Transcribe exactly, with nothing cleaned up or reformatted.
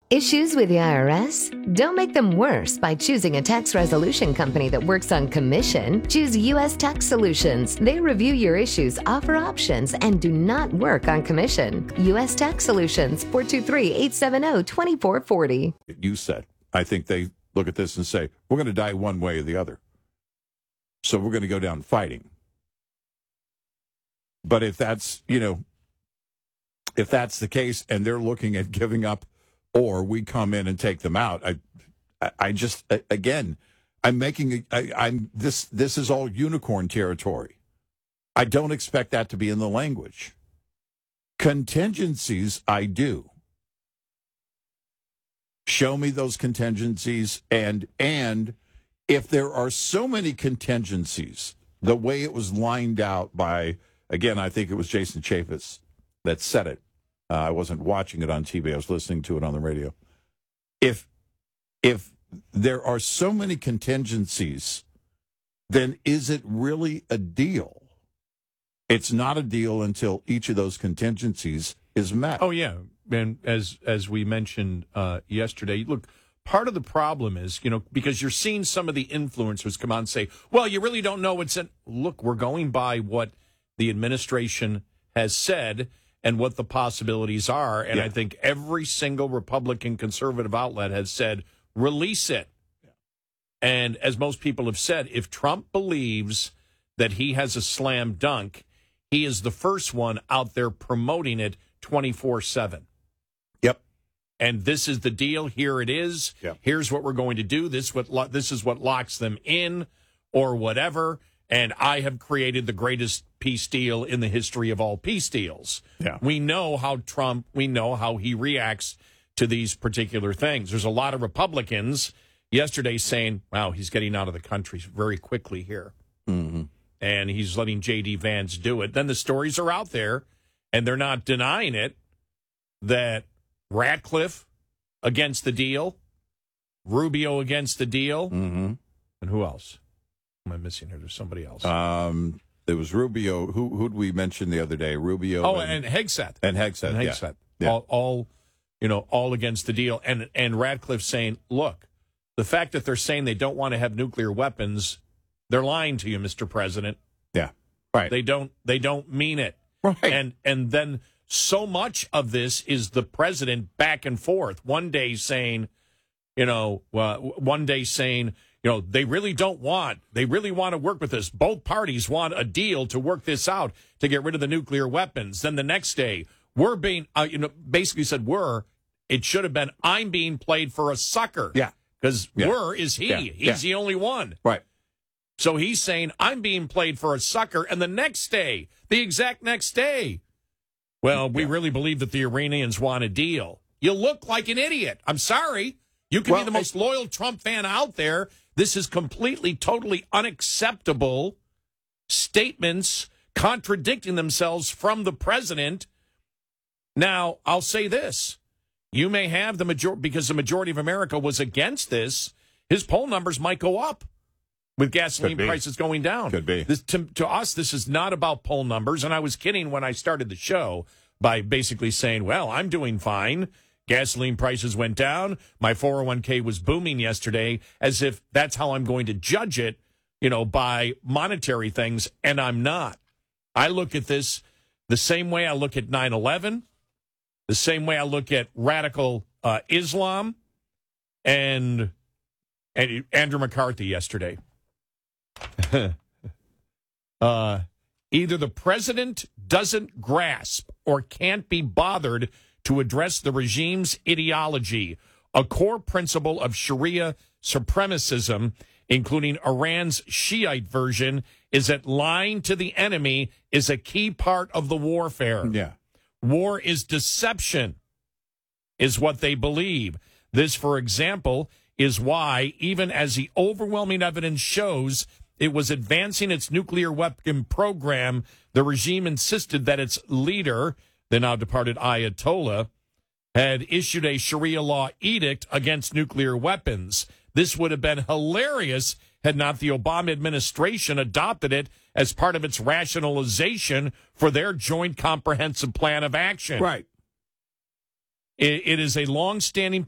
Issues with the I R S? Don't make them worse by choosing a tax resolution company that works on commission. Choose U S Tax Solutions. They review your issues, offer options, and do not work on commission. U S Tax Solutions, four two three, eight seven zero, two four four zero. You said, I think they look at this and say, we're going to die one way or the other. So we're going to go down fighting. But if that's, you know, if that's the case and they're looking at giving up, or we come in and take them out. I, I just again, I'm making. I, I'm this. This is all unicorn territory. I don't expect that to be in the language. Contingencies, I do. Show me those contingencies, and and if there are so many contingencies, the way it was lined out by, again, I think it was Jason Chaffetz that said it. Uh, I wasn't watching it on T V. I was listening to it on the radio. If if there are so many contingencies, then is it really a deal? It's not a deal until each of those contingencies is met. Oh, yeah. And as as we mentioned uh, yesterday, look, part of the problem is, you know, because you're seeing some of the influencers come on and say, well, you really don't know what's in. Look, we're going by what the administration has said and what the possibilities are. And yeah. I think every single Republican conservative outlet has said, release it. Yeah. And as most people have said, if Trump believes that he has a slam dunk, he is the first one out there promoting it twenty-four seven. Yep. And this is the deal. Here it is. Yep. Here's what we're going to do. This what lo- this is what locks them in or whatever. And I have created the greatest peace deal in the history of all peace deals. Yeah. We know how Trump, we know how he reacts to these particular things. There's a lot of Republicans yesterday saying, wow, he's getting out of the country very quickly here. Mm-hmm. And he's letting J D. Vance do it. Then the stories are out there, and they're not denying it, that Ratcliffe against the deal, Rubio against the deal, mm-hmm. and who else? Am I missing here? There's somebody else. Um, there was Rubio. Who who'd we mention the other day? Rubio. Oh, and, and Hegseth. And Hegseth. And Hegseth. Yeah. Yeah. All, all, you know, all against the deal. And and Ratcliffe saying, look, the fact that they're saying they don't want to have nuclear weapons, they're lying to you, Mister President. Yeah. Right. They don't. They don't mean it. Right. And and then so much of this is the president back and forth. One day saying, you know, uh, one day saying, you know, they really don't want, they really want to work with us. Both parties want a deal to work this out, to get rid of the nuclear weapons. Then the next day, we're being, uh, you know, basically said we're, it should have been, I'm being played for a sucker. Yeah. Because yeah. we're is he. Yeah. He's yeah. the only one. Right. So he's saying, I'm being played for a sucker. And the next day, the exact next day, well, we yeah. really believe that the Iranians want a deal. You look like an idiot. I'm sorry. You can well, be the most I, loyal Trump fan out there. This is completely, totally unacceptable statements contradicting themselves from the president. Now, I'll say this. You may have the majority, because the majority of America was against this, his poll numbers might go up with gasoline prices going down. Could be. This, to, to us, this is not about poll numbers. And I was kidding when I started the show by basically saying, well, I'm doing fine. Gasoline prices went down. My four oh one k was booming yesterday, as if that's how I'm going to judge it, you know, by monetary things, and I'm not. I look at this the same way I look at nine eleven, the same way I look at radical uh, Islam, and, and Andrew McCarthy yesterday. uh, either the president doesn't grasp or can't be bothered to address the regime's ideology, a core principle of Sharia supremacism, including Iran's Shiite version, is that lying to the enemy is a key part of the warfare. Yeah. War is deception, is what they believe. This, for example, is why, even as the overwhelming evidence shows it was advancing its nuclear weapon program, the regime insisted that its leader, the now departed Ayatollah, had issued a Sharia law edict against nuclear weapons. This would have been hilarious had not the Obama administration adopted it as part of its rationalization for their joint comprehensive plan of action. Right. It, it is a long-standing